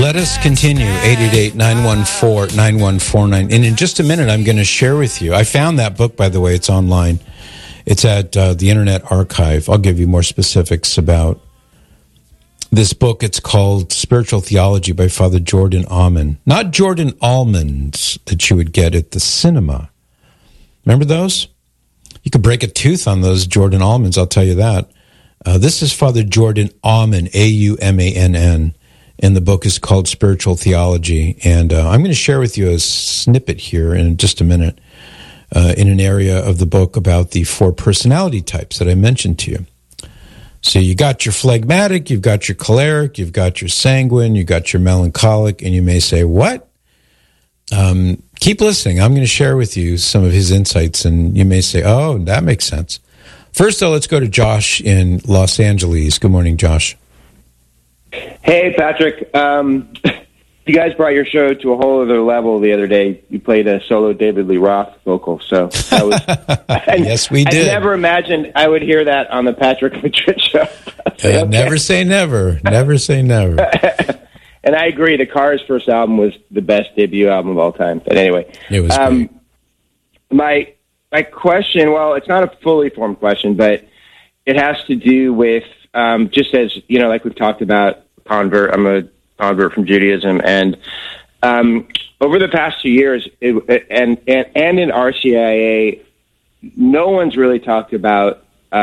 Let us continue, 888-914-9149. And in just a minute, I'm going to share with you. I found that book, by the way. It's online. It's at the Internet Archive. I'll give you more specifics about this book. It's called Spiritual Theology by Father Jordan Almond. Not Jordan almonds that you would get at the cinema. Remember those? You could break a tooth on those Jordan almonds, I'll tell you that. This is Father Jordan Aumann, Aumann. And the book is called Spiritual Theology. And I'm going to share with you a snippet here in just a minute in an area of the book about the 4 personality types that I mentioned to you. So you got your phlegmatic, you've got your choleric, you've got your sanguine, you've got your melancholic, and you may say, what? Keep listening. I'm going to share with you some of his insights, and you may say, oh, that makes sense. First, though, let's go to Josh in Los Angeles. Good morning, Josh. Hey, Patrick. You guys brought your show to a whole other level the other day. You played a solo David Lee Roth vocal. So that was, yes, we did. I never imagined I would hear that on the Patrick Madrid show. Okay. Never say never. Never say never. And I agree. The Cars' first album was the best debut album of all time. But anyway, it was great. My question, well, it's not a fully formed question, but it has to do with just as, you know, like we've talked about, I'm a convert from Judaism, and over the past 2 years, and in RCIA, no one's really talked about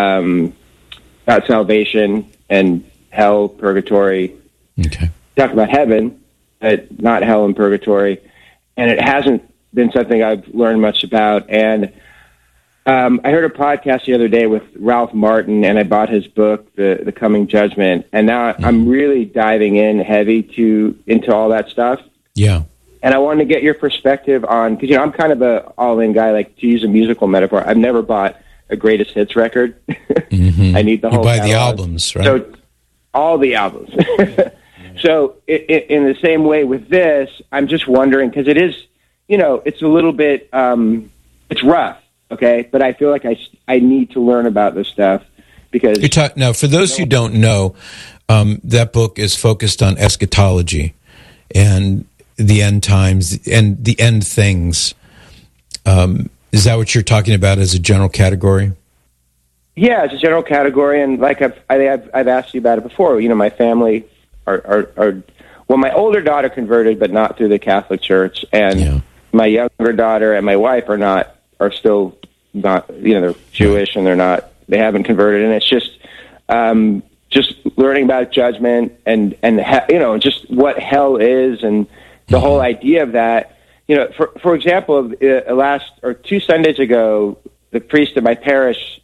salvation and hell, purgatory. Okay. Talk about heaven, but not hell and purgatory, and it hasn't been something I've learned much about. And I heard a podcast the other day with Ralph Martin, and I bought his book, The Coming Judgment, and now I'm really diving in heavy into all that stuff. Yeah. And I wanted to get your perspective on, because, you know, I'm kind of a all-in guy, like, to use a musical metaphor. I've never bought a greatest hits record. Mm-hmm. I need the whole You buy catalog. the albums, right? So, all the albums. So in the same way with this, I'm just wondering, because it is, you know, it's a little bit, it's rough. Okay, but I feel like I need to learn about this stuff because... Now, for those who don't know, that book is focused on eschatology and the end times and the end things. Is that what you're talking about as a general category? Yeah, it's a general category, and like I've asked you about it before. You know, my family are well, my older daughter converted, but not through the Catholic Church, and my younger daughter and my wife are still not, you know, they're Jewish and they haven't converted. And it's just learning about judgment and you know, just what hell is and the whole idea of that. You know, for example, last or 2 Sundays ago, the priest at my parish,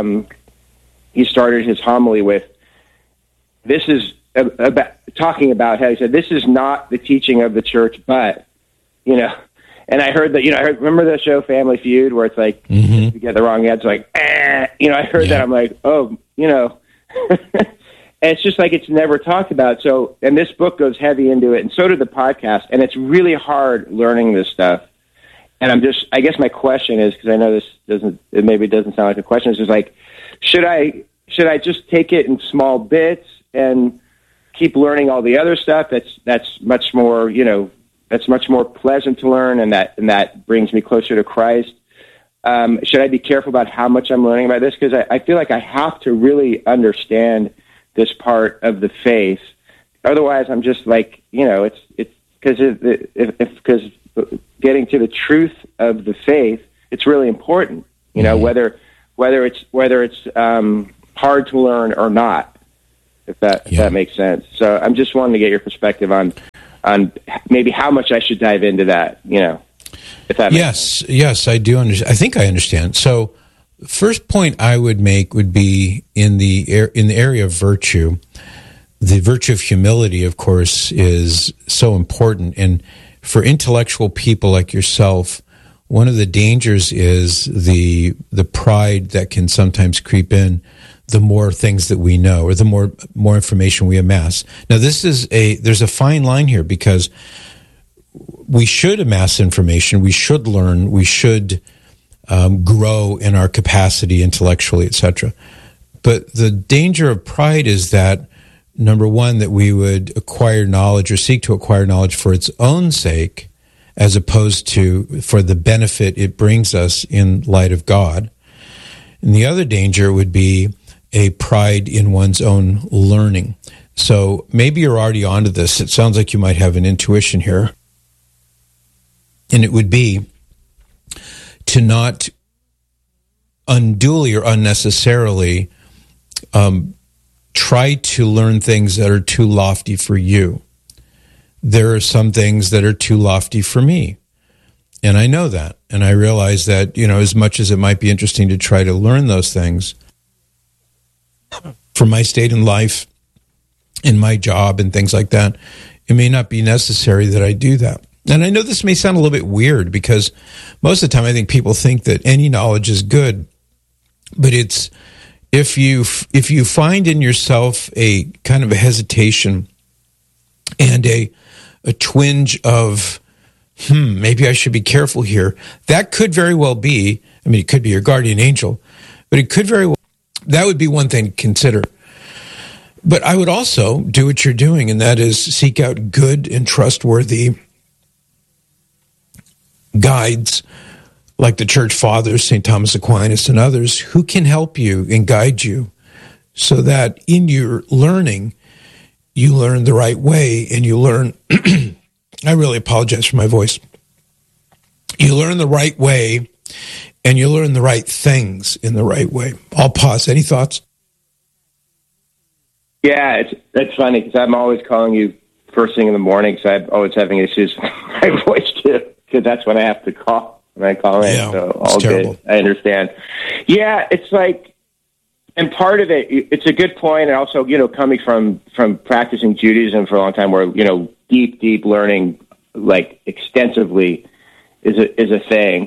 he started his homily with, this is about talking about how he said, this is not the teaching of the church, but, you know, and I heard that, you know, remember the show Family Feud where it's like, you get the wrong answer, like, you know, I heard that. I'm like, oh, you know, and it's just like, it's never talked about. So, and this book goes heavy into it. And so did the podcast. And it's really hard learning this stuff. And I guess my question is, because I know it maybe doesn't sound like a question. It's just like, should I just take it in small bits and keep learning all the other stuff that's much more, you know, that's much more pleasant to learn, and that brings me closer to Christ? Should I be careful about how much I'm learning about this? Because I feel like I have to really understand this part of the faith. Otherwise, I'm just like, you know, it's because getting to the truth of the faith, it's really important. You know, whether it's hard to learn or not, if that makes sense. So I'm just wanting to get your perspective on maybe how much I should dive into that, you know, if that makes sense. Yes, I do understand. I think I understand. So first point I would make would be in the area of virtue. The virtue of humility, of course, is so important. And for intellectual people like yourself, one of the dangers is the pride that can sometimes creep in the more things that we know, or the more information we amass. Now, there's a fine line here, because we should amass information, we should learn, we should grow in our capacity intellectually, etc. But the danger of pride is that number one, that we would acquire knowledge or seek to acquire knowledge for its own sake, as opposed to for the benefit it brings us in light of God. And the other danger would be a pride in one's own learning. So maybe you're already onto this. It sounds like you might have an intuition here. And it would be to not unduly or unnecessarily try to learn things that are too lofty for you. There are some things that are too lofty for me. And I know that. And I realize that, as much as it might be interesting to try to learn those things, for my state in life, in my job and things like that, it may not be necessary that I do that. And I know this may sound a little bit weird, because most of the time I think people think that any knowledge is good. But it's, if you find in yourself a kind of a hesitation and a twinge of, maybe I should be careful here, that could very well be, it could be your guardian angel, but it could very well, that would be one thing to consider. But I would also do what you're doing, and that is seek out good and trustworthy guides like the Church Fathers, St. Thomas Aquinas, and others, who can help you and guide you so that in your learning, you learn the right way, and you learn, I really apologize for my voice, you learn the right way, and you learn the right things in the right way. I'll pause. Any thoughts? Yeah, it's funny, because I'm always calling you first thing in the morning, so I'm always having issues with my voice too, because that's when I have to call when I call in. Yeah, so all terrible. good. I understand. Yeah, it's like, and part of it, it's a good point, and also, coming from practicing Judaism for a long time, where deep learning, like extensively, is a thing.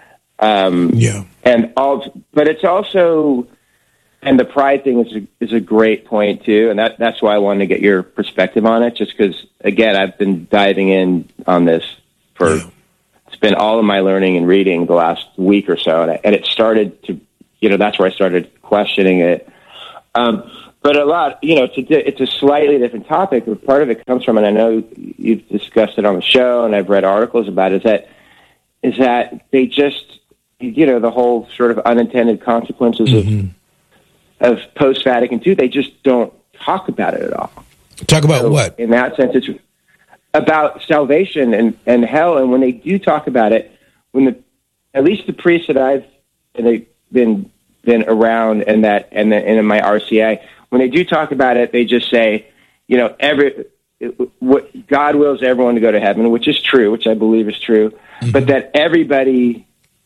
But it's also. And the pride thing is a great point too, and that's why I wanted to get your perspective on it. Just because, again, I've been diving in on this for it's been all of my learning and reading the last week or so, and it started to, that's where I started questioning it. But a lot, it's a slightly different topic, but part of it comes from, and I know you've discussed it on the show, and I've read articles about it, is that they just, the whole sort of unintended consequences of post-Vatican II, they just don't talk about it at all. Talk about what? In that sense, it's about salvation and hell. And when they do talk about it, at least the priests that I've been around and in my RCA, when they do talk about it, they just say, what God wills everyone to go to heaven, which is true, which I believe is true, but that everybody's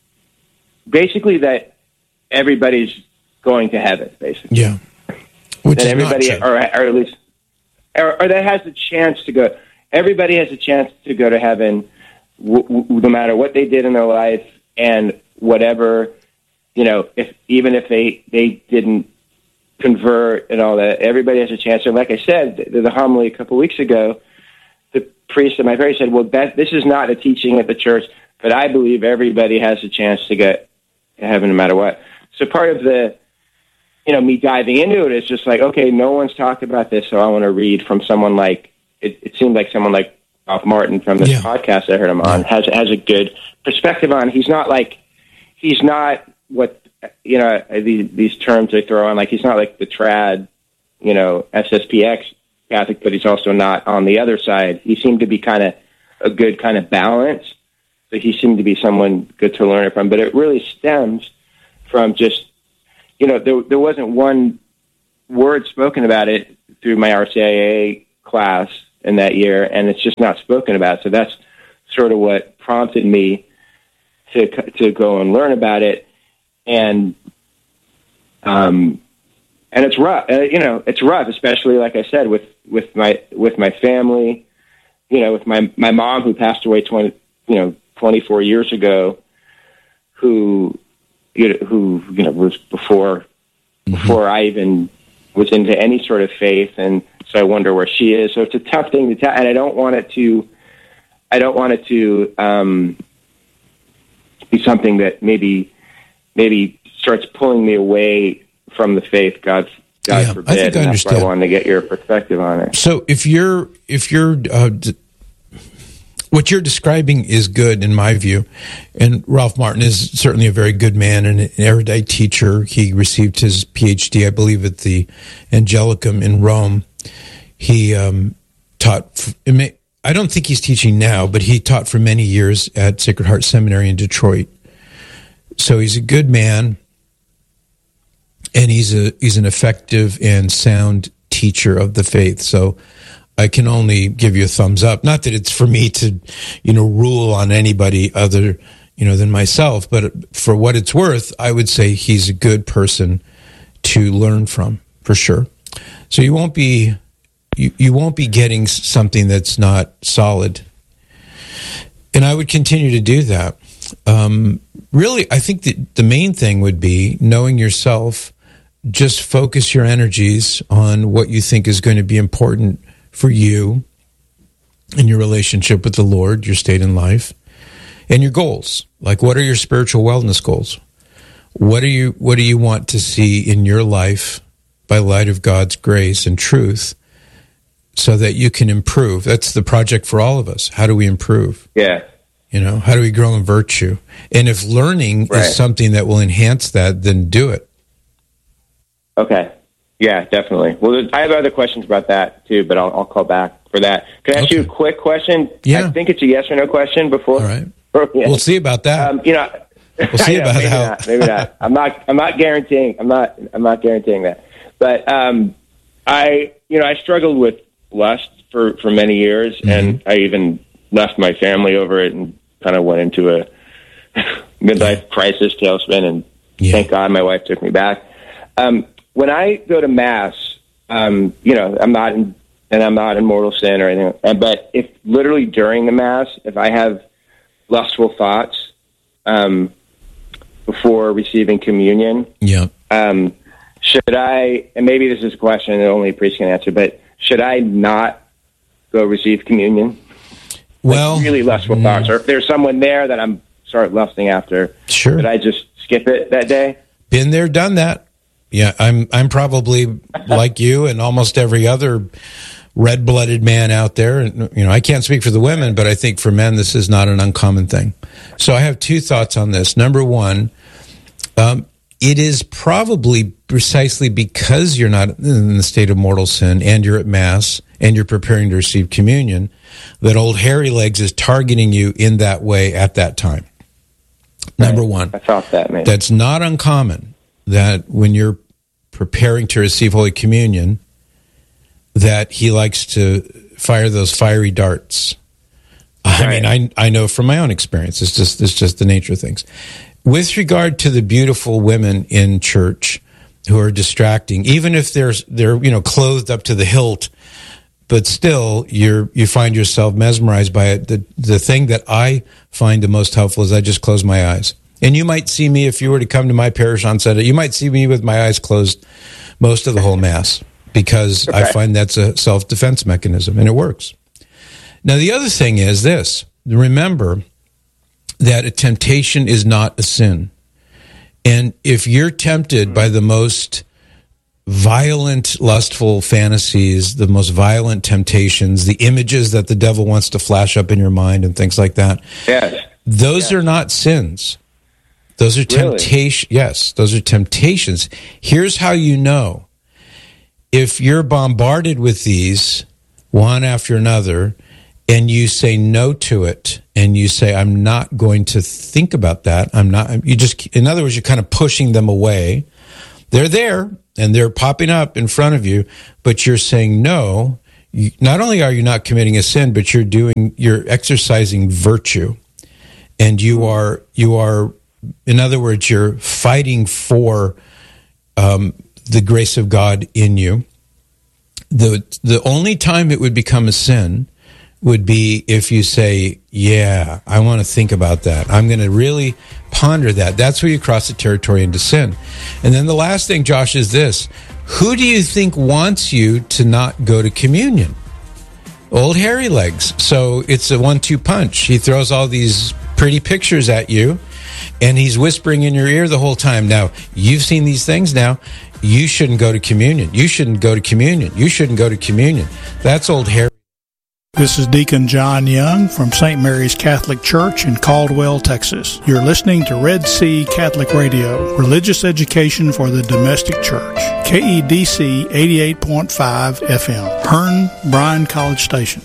going to heaven, basically. Yeah. Which that is everybody, not true. or at least, or that has the chance to go. Everybody has a chance to go to heaven, no matter what they did in their life, and whatever, even if they didn't convert and all that, everybody has a chance. And like I said, the homily a couple weeks ago, the priest at my parish said, well, this is not a teaching at the church, but I believe everybody has a chance to get to heaven no matter what. So part of the, me diving into it is just like, okay, no one's talked about this, so I want to read from someone like, it seemed like someone like Ralph Martin from this podcast I heard him on has a good perspective on. He's not what, these terms they throw on, like he's not like the trad, SSPX Catholic, but he's also not on the other side. He seemed to be kind of a good kind of balance. So he seemed to be someone good to learn it from, but it really stems from just, there wasn't one word spoken about it through my RCIA class in that year, and it's just not spoken about. So that's sort of what prompted me to go and learn about it. And it's rough, it's rough, especially like I said, with my family, with my mom who passed away 24 years ago, who was before I even was into any sort of faith, and so I wonder where she is. So it's a tough thing to tell, and I don't want it to be something that maybe starts pulling me away from the faith God's God forbid. I think I understand. That's why I wanted to get your perspective on it. So if you're what you're describing is good in my view, and Ralph Martin is certainly a very good man and an erudite teacher. He received his PhD, I believe, at the Angelicum in Rome. He taught. I don't think he's teaching now, but he taught for many years at Sacred Heart Seminary in Detroit. So he's a good man, and he's an effective and sound teacher of the faith. So I can only give you a thumbs up. Not that it's for me to, rule on anybody other, than myself, but for what it's worth, I would say he's a good person to learn from, for sure. So you won't be getting something that's not solid. And I would continue to do that. Really, I think that the main thing would be knowing yourself. Just focus your energies on what you think is going to be important for you and your relationship with the Lord, your state in life, and your goals. Like, what are your spiritual wellness goals? What do you want to see in your life by light of God's grace and truth so that you can improve? That's the project for all of us. How do we improve? Yeah. How do we grow in virtue? And if learning is something that will enhance that, then do it. Okay. Yeah, definitely. Well, I have other questions about that too, but I'll call back for that. Can I ask you a quick question? Yeah. I think it's a yes or no question before. All right. We'll see about that. We'll see about how. Maybe not. I'm not guaranteeing. I'm not guaranteeing that. But I struggled with lust for many years, and I even left my family over it, and kind of went into a midlife crisis tailspin. And thank God my wife took me back. When I go to Mass, I'm not in mortal sin or anything. But if literally during the Mass, if I have lustful thoughts before receiving communion, should I? And maybe this is a question that only a priest can answer, but should I not go receive communion? Well, really lustful thoughts, or if there's someone there that I'm start lusting after, should I just skip it that day? Been there, done that. Yeah, I'm probably like you and almost every other red-blooded man out there. And, I can't speak for the women, but I think for men this is not an uncommon thing. So I have two thoughts on this. Number one, it is probably precisely because you're not in the state of mortal sin and you're at Mass and you're preparing to receive communion that old hairy legs is targeting you in that way at that time. Number one. I thought that, man. That's not uncommon. That when you're preparing to receive Holy Communion, that he likes to fire those fiery darts. I mean, I know from my own experience. It's just the nature of things. With regard to the beautiful women in church who are distracting, even if they're clothed up to the hilt, but still you find yourself mesmerized by it. The thing that I find the most helpful is I just close my eyes. And you might see me, if you were to come to my parish on Sunday, you might see me with my eyes closed most of the whole Mass, because I find that's a self-defense mechanism, and it works. Now, the other thing is this. Remember that a temptation is not a sin. And if you're tempted by the most violent, lustful fantasies, the most violent temptations, the images that the devil wants to flash up in your mind and things like that, those are not sins. Those are temptations. Yes, those are temptations. Here's how you know. If you're bombarded with these, one after another, and you say no to it, and you say, I'm not going to think about that. In other words, you're kind of pushing them away. They're there, and they're popping up in front of you, but you're saying no. Not only are you not committing a sin, but you're exercising virtue. And you are, in other words, you're fighting for the grace of God in you. The only time it would become a sin would be if you say, yeah, I want to think about that. I'm going to really ponder that. That's where you cross the territory into sin. And then the last thing, Josh, is this. Who do you think wants you to not go to communion? Old hairy legs. So it's a 1-2 punch. He throws all these pretty pictures at you, and he's whispering in your ear the whole time. Now, you've seen these things now. you shouldn't go to communion. You shouldn't go to communion. You shouldn't go to communion. That's old Harry. This is Deacon John Young from St. Mary's Catholic Church in Caldwell, Texas. You're listening to Red Sea Catholic Radio, religious education for the domestic church. KEDC 88.5 FM, Hearn, Bryan College Station.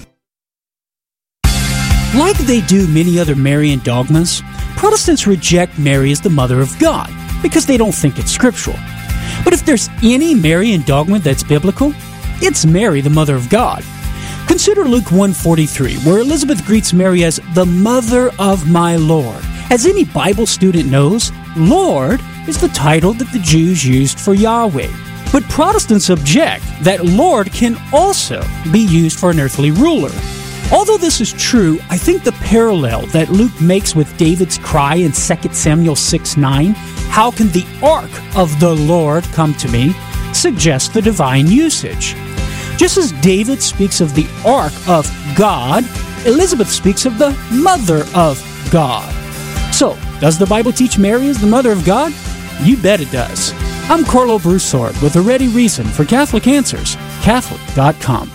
Like they do many other Marian dogmas, Protestants reject Mary as the Mother of God because they don't think it's scriptural. But if there's any Marian dogma that's biblical, it's Mary, the Mother of God. Consider Luke 1:43, where Elizabeth greets Mary as the Mother of my Lord. As any Bible student knows, Lord is the title that the Jews used for Yahweh. But Protestants object that Lord can also be used for an earthly ruler. Although this is true, I think the parallel that Luke makes with David's cry in 2 Samuel 6:9, how can the ark of the Lord come to me, suggests the divine usage. Just as David speaks of the ark of God, Elizabeth speaks of the mother of God. So, does the Bible teach Mary as the mother of God? You bet it does. I'm Carlo Broussard with a ready reason for Catholic Answers, Catholic.com.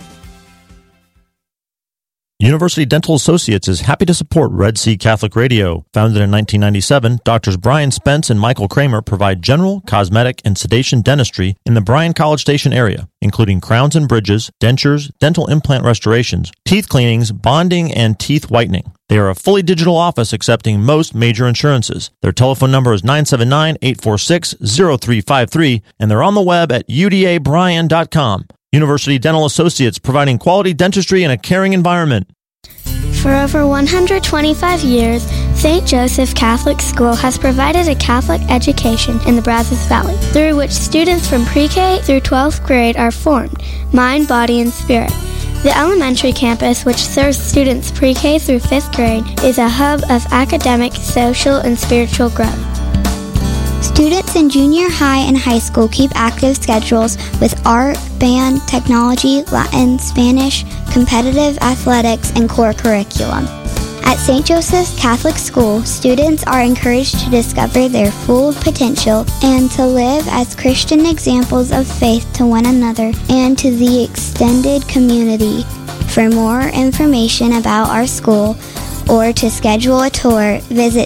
University Dental Associates is happy to support Red Sea Catholic Radio. Founded in 1997, Drs. Brian Spence and Michael Kramer provide general, cosmetic, and sedation dentistry in the Bryan College Station area, including crowns and bridges, dentures, dental implant restorations, teeth cleanings, bonding, and teeth whitening. They are a fully digital office accepting most major insurances. Their telephone number is 979-846-0353, and they're on the web at udabryan.com. University Dental Associates, providing quality dentistry in a caring environment. For over 125 years, St. Joseph Catholic School has provided a Catholic education in the Brazos Valley, through which students from pre-K through 12th grade are formed, mind, body, and spirit. The elementary campus, which serves students pre-K through 5th grade, is a hub of academic, social, and spiritual growth. Students in junior high and high school keep active schedules with art, band, technology, Latin, Spanish, competitive athletics, and core curriculum. At St. Joseph's Catholic School, students are encouraged to discover their full potential and to live as Christian examples of faith to one another and to the extended community. For more information about our school, or to schedule a tour, visit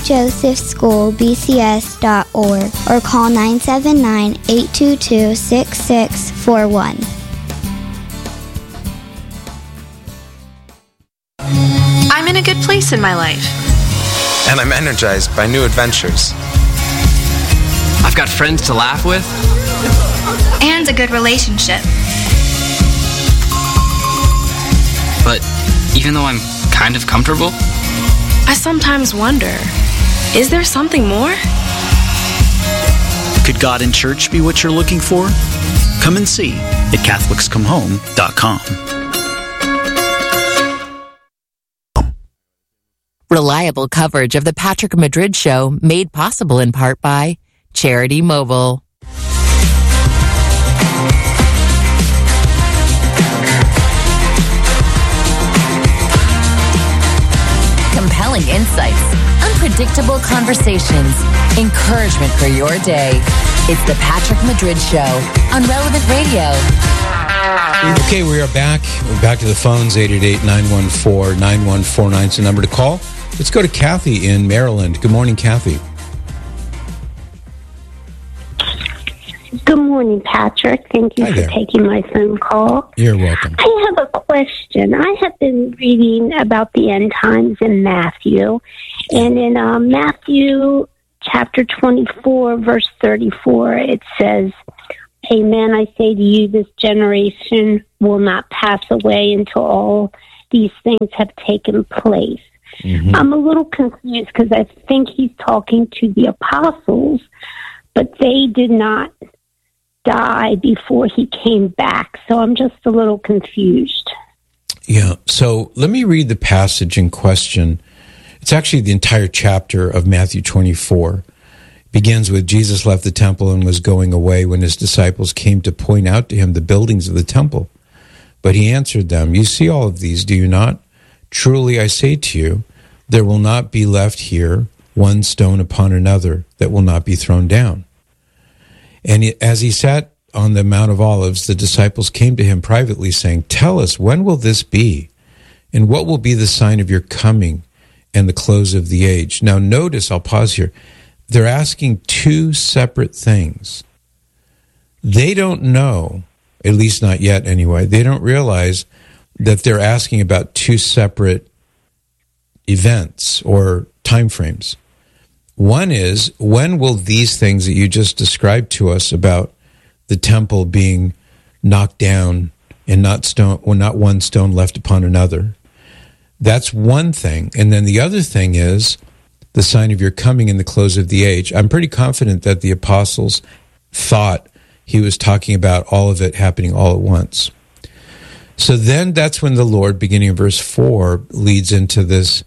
stjosephschoolbcs.org or call 979-822-6641. I'm in a good place in my life. And I'm energized by new adventures. I've got friends to laugh with. And a good relationship. But even though I'm kind of comfortable, I sometimes wonder, is there something more? Could God and church be what you're looking for? Come and see at CatholicsComeHome.com. Reliable coverage of the Patrick Madrid Show, made possible in part by Charity Mobile. Compelling insights, unpredictable conversations, encouragement for your day. It's the Patrick Madrid Show on Relevant Radio. Okay, we are back. We're back to the phones. 888-914-9149 is the number to call. Let's go to Kathy in Maryland. Good morning, Kathy. Good morning, Patrick. Thank you for taking my phone call. You're welcome. I have a question. I have been reading about the end times in Matthew. And in Matthew chapter 24, verse 34, it says, Amen, I say to you, this generation will not pass away until all these things have taken place. Mm-hmm. I'm a little confused because I think he's talking to the apostles, but they did not die before he came back. So I'm just a little confused. Yeah, so let me read the passage in question. It's actually the entire chapter of Matthew 24. It begins with Jesus left the temple and was going away when his disciples came to point out to him the buildings of the temple. But he answered them, you see all of these, do you not? Truly I say to you, there will not be left here one stone upon another that will not be thrown down. And as he sat on the Mount of Olives, the disciples came to him privately, saying, "Tell us, when will this be? And what will be the sign of your coming and the close of the age?" Now notice, I'll pause here, they're asking two separate things. They don't know, at least not yet anyway, they don't realize that they're asking about two separate events or time frames. One is, when will these things that you just described to us about the temple being knocked down and not one stone left upon another? That's one thing. And then the other thing is the sign of your coming and the close of the age. I'm pretty confident that the apostles thought he was talking about all of it happening all at once. So then that's when the Lord, beginning in verse 4, leads into this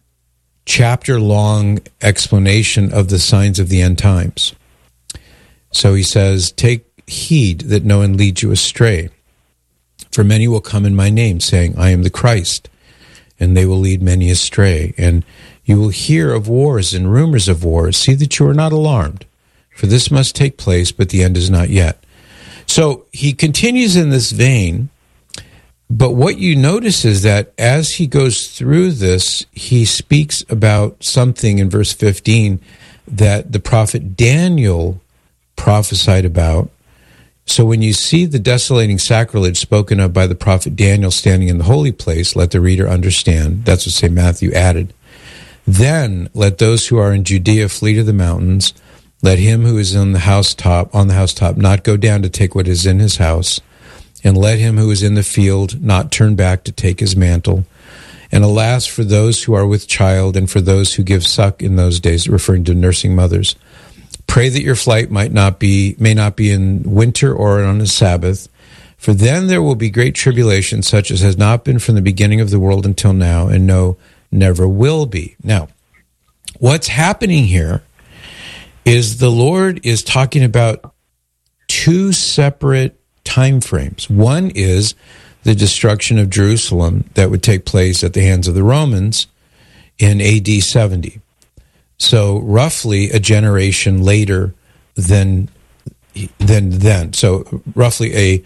chapter-long explanation of the signs of the end times. So he says, "Take heed that no one leads you astray. For many will come in my name, saying, 'I am the Christ,' and they will lead many astray. And you will hear of wars and rumors of wars. See that you are not alarmed, for this must take place, but the end is not yet." So he continues in this vein, but what you notice is that as he goes through this, he speaks about something in verse 15 that the prophet Daniel prophesied about. So when you see the desolating sacrilege spoken of by the prophet Daniel standing in the holy place, let the reader understand. That's what St. Matthew added. Then let those who are in Judea flee to the mountains. Let him who is on the housetop not go down to take what is in his house. And let him who is in the field not turn back to take his mantle. And alas, for those who are with child and for those who give suck in those days, referring to nursing mothers. Pray that your flight may not be in winter or on a Sabbath, for then there will be great tribulation, such as has not been from the beginning of the world until now, and no, never will be. Now, what's happening here is the Lord is talking about two separate time frames. One is the destruction of Jerusalem that would take place at the hands of the Romans in AD 70. So roughly a generation later than then. So roughly a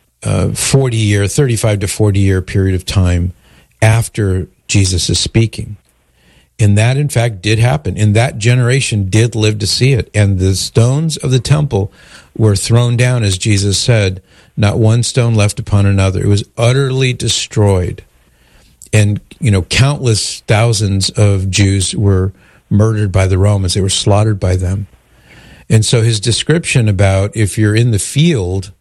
35 to 40 year period of time after Jesus is speaking. And that, in fact, did happen. And that generation did live to see it. And the stones of the temple were thrown down, as Jesus said, not one stone left upon another. It was utterly destroyed. And, countless thousands of Jews were murdered by the Romans. They were slaughtered by them. And so his description about if you're in the field,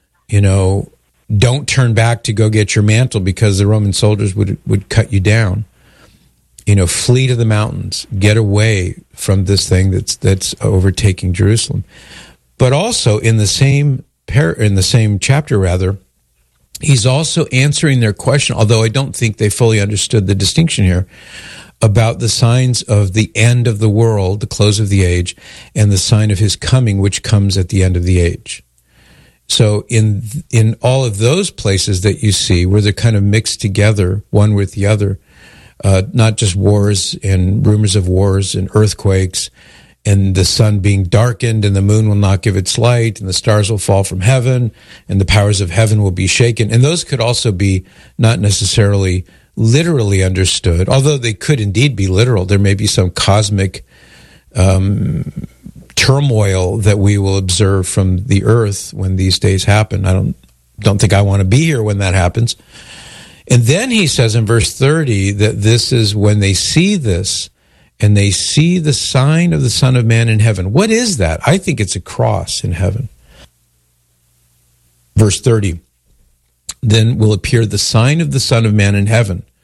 don't turn back to go get your mantle because the Roman soldiers would cut you down. Flee to the mountains, get away from this thing that's overtaking Jerusalem. But also in the same chapter, he's also answering their question, although I don't think they fully understood the distinction here, about the signs of the end of the world, the close of the age, and the sign of his coming, which comes at the end of the age. So in all of those places that you see where they're kind of mixed together, one with the other, not just wars and rumors of wars and earthquakes and the sun being darkened and the moon will not give its light and the stars will fall from heaven and the powers of heaven will be shaken. And those could also be not necessarily literally understood, although they could indeed be literal. There may be some cosmic turmoil that we will observe from the earth when these days happen. I don't think I want to be here when that happens. And then he says in verse 30 that this is when they see this and they see the sign of the Son of Man in heaven. What is that? I think it's a cross in heaven. Verse 30, then will appear the sign of the Son of Man in heaven.